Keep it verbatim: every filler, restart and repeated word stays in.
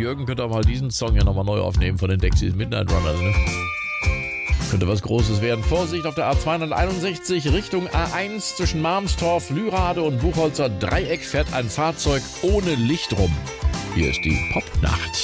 Jürgen könnte auch mal diesen Song ja nochmal neu aufnehmen von den Dexys Midnight Runners, ne? Könnte was Großes werden. Vorsicht auf der A zweihunderteinundsechzig Richtung A eins zwischen Malmstorf, Lührade und Buchholzer Dreieck fährt ein Fahrzeug ohne Licht rum. Hier ist die Popnacht.